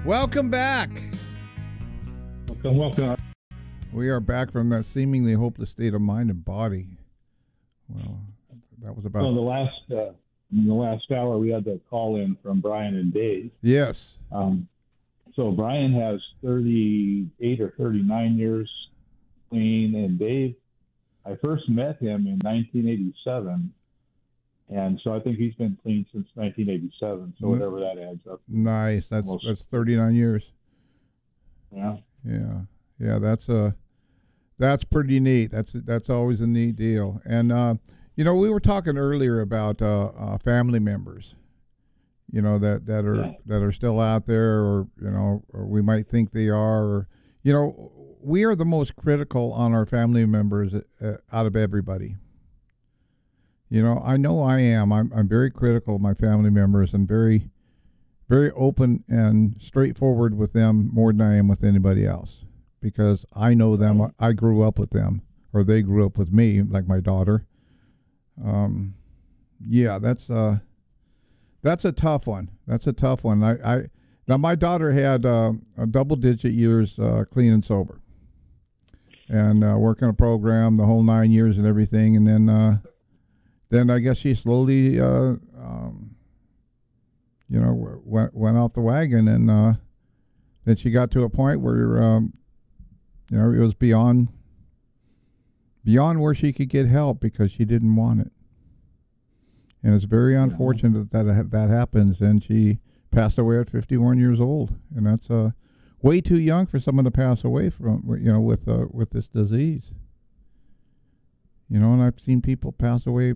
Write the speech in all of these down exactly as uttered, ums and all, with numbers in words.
Welcome back. Welcome, welcome. We are back from that seemingly hopeless state of mind and body. Well, that was about... So the last, uh, in the last hour, we had the call in from Brian and Dave. Yes. Um, so Brian has thirty-eight or thirty-nine years clean, and Dave, I first met him in nineteen eighty-seven, and so I think he's been clean since nineteen eighty-seven, so whatever that adds up. Nice. That's Almost. that's thirty-nine years. Yeah. Yeah. Yeah, that's a that's pretty neat. That's that's always a neat deal. And uh, you know, we were talking earlier about uh, uh, family members, you know, that, that are yeah. that are still out there, or you know, or we might think they are, or you know, we are the most critical on our family members uh, out of everybody. You know, I know I am. I'm I'm very critical of my family members and very, very open and straightforward with them more than I am with anybody else, because I know them. I grew up with them, or they grew up with me, like my daughter. Um, yeah, that's uh, that's a tough one. That's a tough one. I, I now my daughter had uh, a double digit years uh, clean and sober, and uh, working a program the whole nine years and everything, and then. Uh, Then I guess she slowly, uh, um, you know, went went off the wagon, and uh, then she got to a point where, um, you know, it was beyond beyond where she could get help because she didn't want it, and it's very unfortunate that that that happens. And she passed away at fifty-one years old, and that's uh, way too young for someone to pass away from, you know, with uh, with this disease. You know, and I've seen people pass away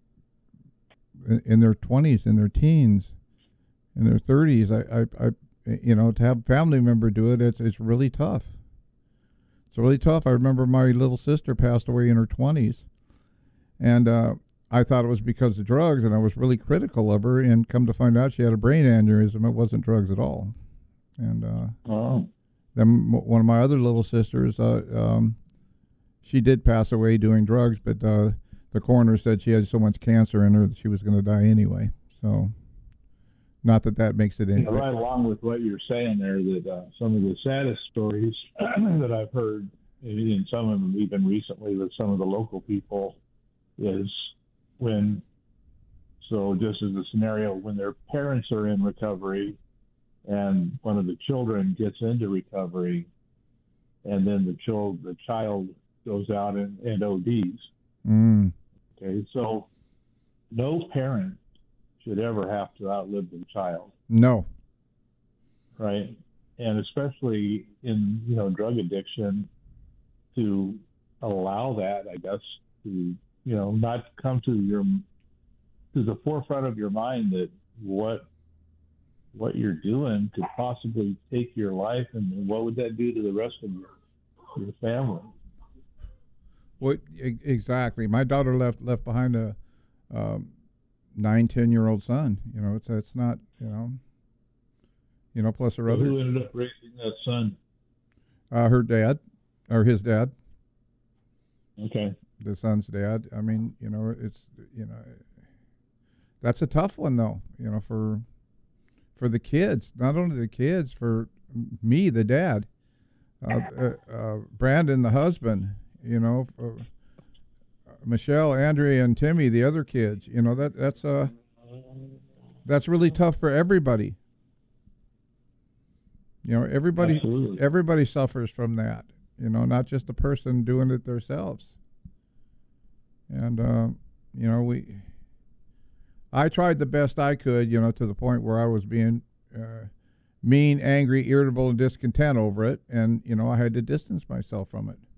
in their twenties, in their teens, in their thirties. I, I, I, you know, to have a family member do it, it's it's really tough. It's really tough. I remember my little sister passed away in her twenties, and uh, I thought it was because of drugs, and I was really critical of her. And come to find out, she had a brain aneurysm. It wasn't drugs at all. And uh, oh. then one of my other little sisters, uh, um, she did pass away doing drugs, but. Uh, The coroner said she had so much cancer in her that she was going to die anyway. So, not that that makes it any. Yeah, right along with what you're saying there, that uh, some of the saddest stories that I've heard, and some of them even recently with some of the local people, is when, so just as a scenario, when their parents are in recovery and one of the children gets into recovery, and then the child, the child goes out and, and O Ds. Mm. Okay, so no parent should ever have to outlive their child. No. Right? And especially in, you know, drug addiction, to allow that, I guess, to, you know, not come to your, to the forefront of your mind that what, what you're doing could possibly take your life, and what would that do to the rest of your, your family? What exactly? My daughter left left behind a um, nine, ten year old son. You know, it's it's not you know, you know. Plus her So other. Who ended up raising that son? Uh, her dad, or his dad. Okay. The son's dad. I mean, you know, it's you know, that's a tough one though. You know, for for the kids, not only the kids, for me, the dad, uh, uh, uh, Brandon, the husband. You know, uh, Michelle, Andrea, and Timmy, the other kids. You know that that's uh that's really tough for everybody. You know, everybody Absolutely. everybody suffers from that. You know, not just the person doing it themselves. And uh, you know, we. I tried the best I could. You know, to the point where I was being uh, mean, angry, irritable, and discontent over it, and you know, I had to distance myself from it.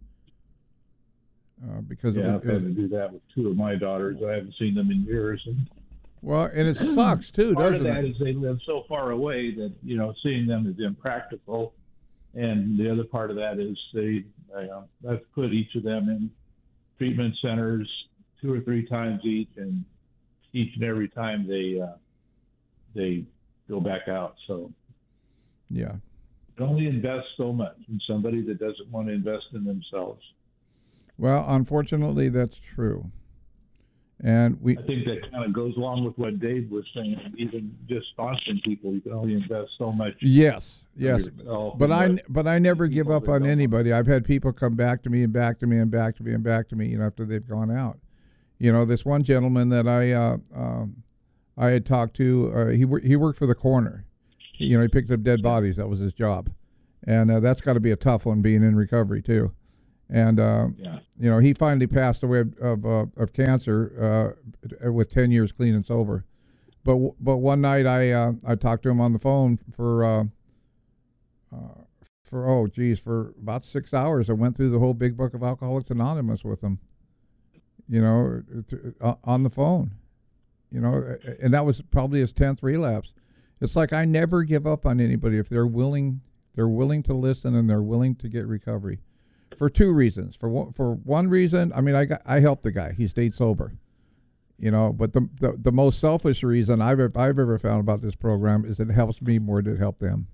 Uh, because yeah, it, I've had to do that with two of my daughters. I haven't seen them in years. And well, and it sucks too, part doesn't of that it? is they live so far away that, you know, seeing them is impractical. And the other part of that is they, uh, I've put each of them in treatment centers two or three times each, and each and every time they uh, they go back out. So yeah, you can only invest so much in somebody that doesn't want to invest in themselves. Well, unfortunately, that's true. And we, I think that kind of goes along with what Dave was saying. Even just sponsoring people, you can only invest so much. yes, yes, yourself but I, and but I never give people up that on don't anybody. I've had people come back to me and back to me and back to me and back to me, you know, after they've gone out. You know, this one gentleman that I, uh, um, I had talked to, uh, he wor- he worked for the coroner. He, you know, he picked up dead bodies. That was his job, and uh, that's got to be a tough one, being in recovery too. And uh, Yeah. you know, he finally passed away of of, uh, of cancer uh, with ten years clean and sober. But w- but one night I uh, I talked to him on the phone for uh, uh, for oh geez for about six hours. I went through the whole big book of Alcoholics Anonymous with him. You know, th- uh, on the phone. You know, and that was probably his tenth relapse. It's like I never give up on anybody if they're willing. They're willing to listen and they're willing to get recovery. For two reasons. For one, for one reason, I mean, I got, I helped the guy. He stayed sober. You know, but the, the the most selfish reason I've I've ever found about this program is it helps me more than it help them.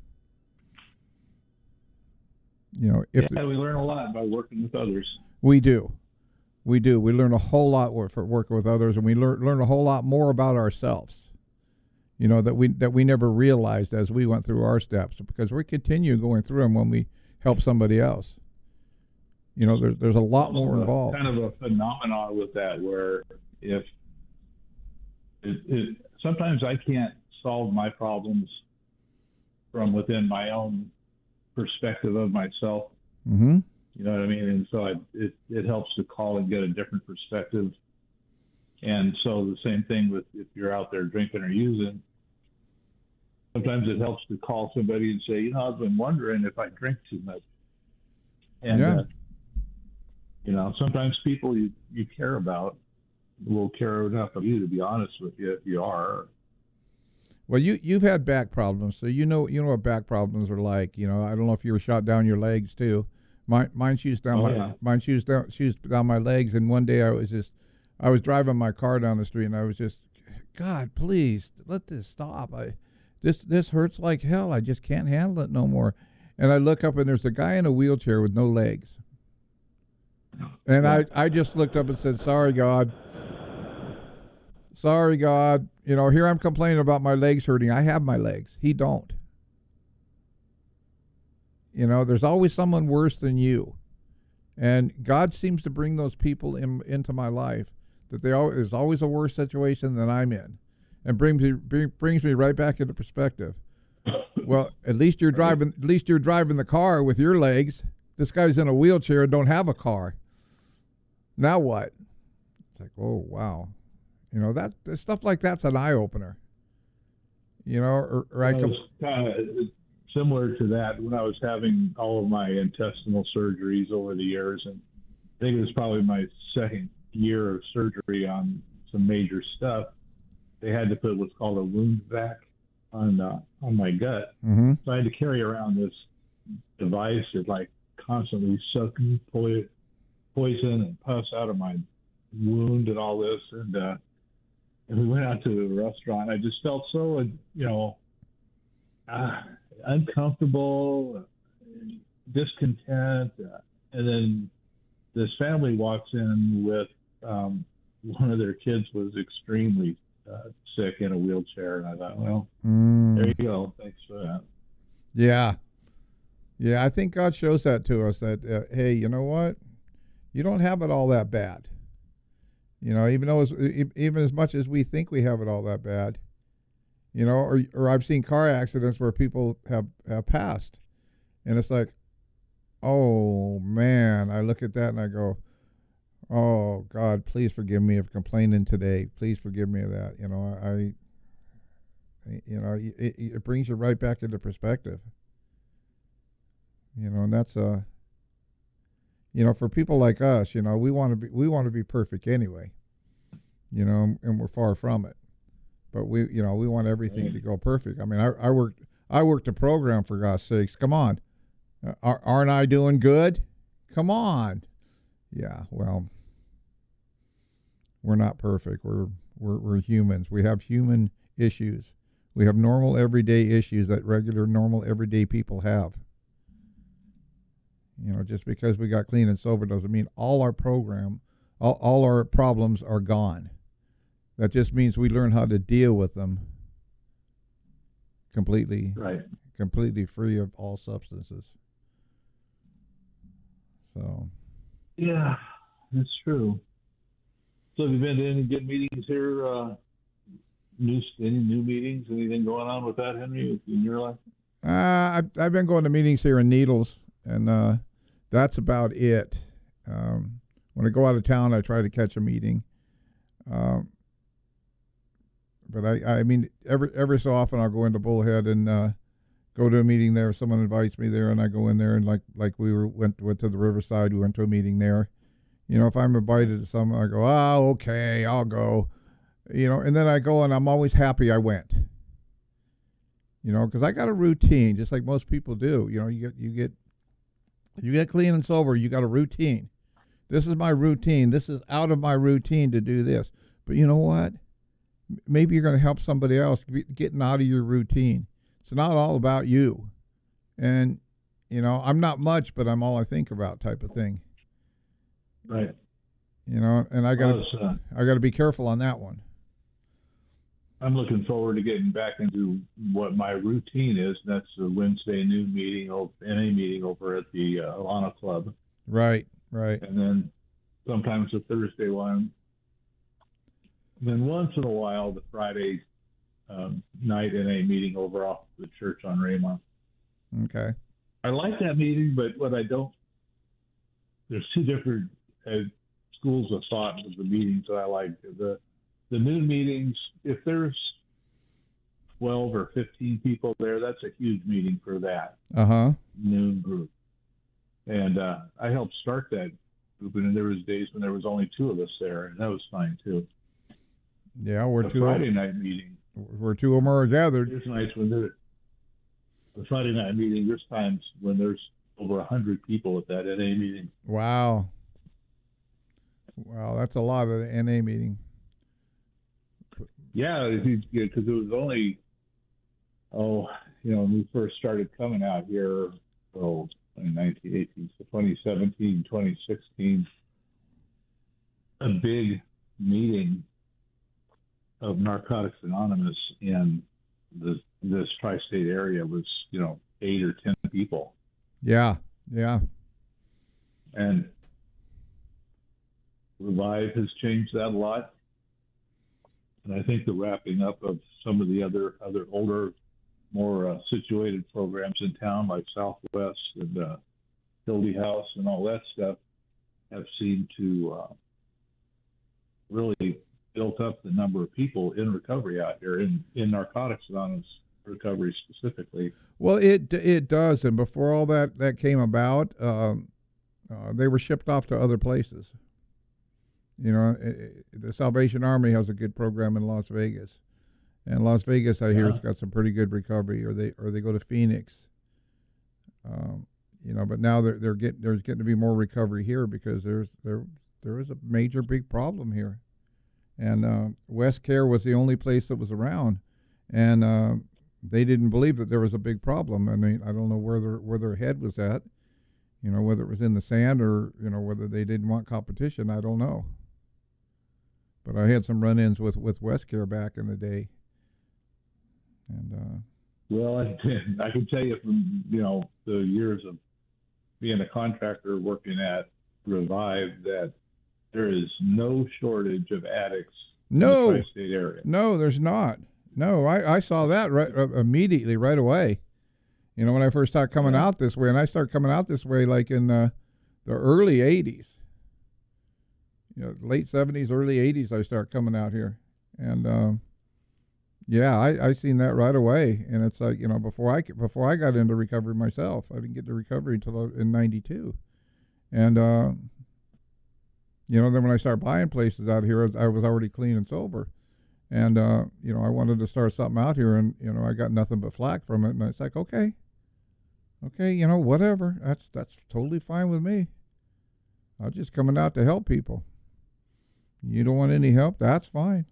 You know, if yeah, we learn a lot by working with others. We do, we do. We learn a whole lot for working with others, and we learn learn a whole lot more about ourselves. You know, that we that we never realized as we went through our steps, because we continue going through them when we help somebody else. You know, there's there's a lot more involved. Kind of a phenomenon with that, where if it, it, sometimes I can't solve my problems from within my own perspective of myself. Mm-hmm. You know what I mean? And so I, it it helps to call and get a different perspective. And so the same thing with if you're out there drinking or using. Sometimes it helps to call somebody and say, you know, I've been wondering if I drink too much. And yeah. uh, you know, sometimes people you, you care about will care enough of you to be honest with you if you are. Well, you you've had back problems, so you know you know what back problems are like. You know, I don't know if you were shot down your legs too. Mine mine shoots down oh, my yeah. mine shoots down shoots down my legs. And one day I was just I was driving my car down the street and I was just, God, please let this stop. I this this hurts like hell. I just can't handle it no more. And I look up and there's a guy in a wheelchair with no legs. And yeah. I, I just looked up and said, sorry, God. Sorry, God. You know, here I'm complaining about my legs hurting. I have my legs. He don't. You know, there's always someone worse than you. And God seems to bring those people in, into my life, that they always, there's always a worse situation than I'm in, and brings me bring, brings me right back into perspective. Well, at least you're driving. At least you're driving the car with your legs. This guy's in a wheelchair and don't have a car. Now what? It's like, oh wow, you know that stuff like that's an eye opener. You know, or, or I Well, come. it's kind of similar to that when I was having all of my intestinal surgeries over the years, and I think it was probably my second year of surgery on some major stuff. They had to put what's called a wound vac on uh, on my gut, Mm-hmm. so I had to carry around this device that like constantly sucked po- poison and pus out of my wound and all this, and uh, and we went out to a restaurant. I just felt so, you know, uh, uncomfortable, discontent, uh, and then this family walks in with um, one of their kids was extremely uh, sick in a wheelchair, and I thought, well, Mm. there you go. Thanks for that. Yeah. Yeah, I think God shows that to us, that, uh, hey, you know what? You don't have it all that bad. You know, even though, as, even as much as we think we have it all that bad, you know, or or I've seen car accidents where people have, have passed. And it's like, oh, man, I look at that and I go, oh, God, please forgive me of complaining today. Please forgive me of that. You know, I, you know, it, it brings you right back into perspective. You know, and that's uh you know, for people like us, you know, we want to be we want to be perfect anyway. You know, and we're far from it. But we, you know, we want everything to go perfect. I mean, I, I worked I worked a program, for God's sakes. Come on, uh, aren't I doing good? Come on. Yeah, well, we're not perfect. We're we're we're humans. We have human issues. We have normal everyday issues that regular normal everyday people have. You know, just because we got clean and sober doesn't mean all our program, all, all our problems are gone. That just means we learn how to deal with them completely, Right. completely free of all substances. So. Yeah, that's true. So have you been to any good meetings here? Uh, new any new meetings? Anything going on with that, Henry, in your life? Uh, I've, I've been going to meetings here in Needles, and uh, that's about it. Um, when I go out of town, I try to catch a meeting. Um, but I, I mean, every every so often I'll go into Bullhead and uh, go to a meeting there. Someone invites me there, and I go in there, and like like we were went went to the Riverside. We went to a meeting there. You know, if I'm invited to something, I go, oh, okay, I'll go. You know, and then I go, and I'm always happy I went. You know, because I got a routine, just like most people do. You know, you get you get you get clean and sober. You got a routine. This is my routine. This is out of my routine to do this. But you know what? Maybe you're going to help somebody else getting out of your routine. It's not all about you. And, you know, I'm not much, but I'm all I think about type of thing. Right. You know, and I got to uh, I got to be careful on that one. I'm looking forward to getting back into what my routine is. And that's a Wednesday noon meeting, N A meeting over at the uh, Alana Club. Right, right. And then sometimes a Thursday one. And then once in a while, the Friday um, night N A meeting over off the church on Raymond. Okay. I like that meeting, but what I don't, there's two different uh, schools of thought with the meetings that I like. The the noon meetings, if there's twelve or fifteen people there, that's a huge meeting for that uh-huh. noon group. And uh, I helped start that group, and there was days when there was only two of us there, and that was fine too. Yeah, we're the two. Friday night meeting. We're two or more gathered. There's nights when there. The Friday night meeting. There's times when there's over a hundred people at that N A meeting. Wow. Wow, that's a lot at an N A meeting. Yeah, because it was only, oh, you know, when we first started coming out here, oh, in nineteen eighteen, so twenty seventeen, twenty sixteen, a big meeting of Narcotics Anonymous in the, this tri-state area was, you know, eight or ten people. Yeah, yeah. And Revive has changed that a lot. And I think the wrapping up of some of the other other older, more uh, situated programs in town, like Southwest and uh, Hildy House and all that stuff, have seemed to uh, really built up the number of people in recovery out here, in, in Narcotics Anonymous recovery specifically. Well, it it does. And before all that, that came about, um, uh, they were shipped off to other places. You know, it, the Salvation Army has a good program in Las Vegas, and Las Vegas, I hear, Yeah. has got some pretty good recovery. Or they or they go to Phoenix. Um, you know, but now they're they're getting there's getting to be more recovery here because there's there there is a major big problem here, and uh, West Care was the only place that was around, and uh, they didn't believe that there was a big problem. I mean, I don't know where their where their head was at. You know, whether it was in the sand or, you know, whether they didn't want competition, I don't know. But I had some run-ins with, with Westcare back in the day. And uh, Well, I, I can tell you from, you know, the years of being a contractor working at Revive that there is no shortage of addicts no, in the tri-state area. No, there's not. No, I, I saw that right uh, immediately, right away. You know, when I first started coming Yeah. out this way, and I started coming out this way like in uh, the early eighties. You know, late seventies, early eighties, I started coming out here. And, um, yeah, I, I seen that right away. And it's like, you know, before I, before I got into recovery myself, I didn't get to recovery until in ninety-two. And, uh, you know, then when I started buying places out here, I was already clean and sober. And, uh, you know, I wanted to start something out here, and, you know, I got nothing but flack from it. And it's like, okay, okay, you know, whatever. That's that's totally fine with me. I'm just coming out to help people. You don't want any help? That's fine.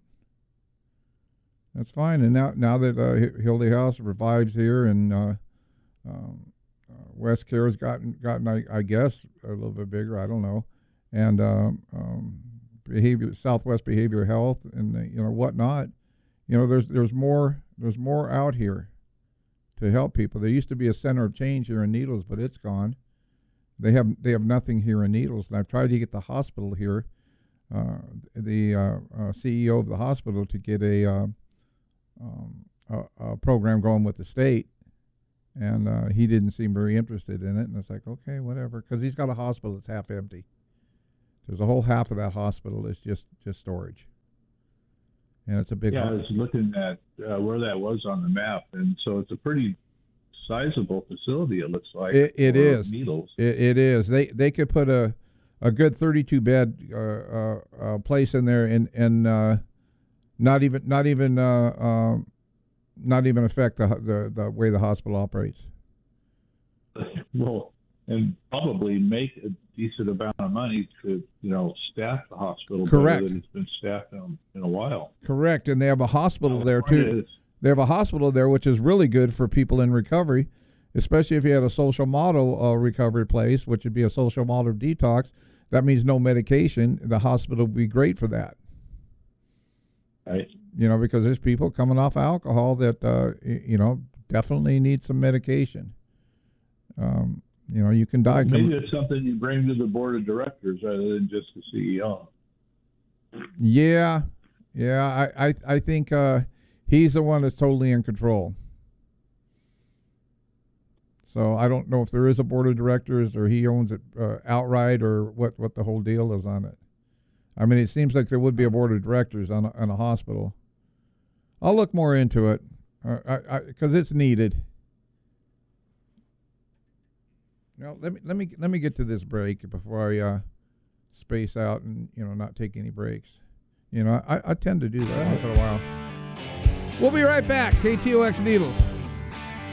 That's fine. And now now that uh, Hildy House Revives here, and uh, um, uh, West Care's gotten, gotten I, I guess, a little bit bigger. I don't know. And um, um, behavior, Southwest Behavioral Health, and the, you know whatnot. You know, there's there's more there's more out here to help people. There used to be a center of change here in Needles, but it's gone. They have they have nothing here in Needles, and I've tried to get the hospital here, uh, the uh, uh, C E O of the hospital, to get a, uh, um, a, a program going with the state, and uh, he didn't seem very interested in it. And it's like, okay, whatever, because he's got a hospital that's half empty. There's a whole half of that hospital is just just storage, and it's a big. Yeah, I was looking at uh, where that was on the map, and so it's a pretty sizable facility. It looks like it, it is. Needles. It, it is. They they could put a a good thirty-two bed uh, uh, uh, place in there, and and uh, not even not even uh, uh, not even affect the, the the way the hospital operates. Well, and probably make a decent amount of money to you know staff the hospital Correct. better than it's been staffed in, in a while. Correct, and they have a hospital Well, there the point too. is, They have a hospital there, which is really good for people in recovery, especially if you had a social model uh, recovery place, which would be a social model detox. That means no medication. The hospital would be great for that. right? You know, because there's people coming off alcohol that, uh, you know, definitely need some medication. Um, you know, you can die. Maybe it's something you bring to the board of directors rather than just the C E O. Yeah, yeah. I, I, I think uh, he's the one that's totally in control. So I don't know if there is a board of directors or he owns it uh, outright or what, what the whole deal is on it. I mean, it seems like there would be a board of directors on a, on a hospital. I'll look more into it because uh, it's needed. Now, let me let me let me get to this break before I uh, space out and you know not take any breaks. You know, I, I tend to do that once in a while. We'll be right back. K T O X Needles.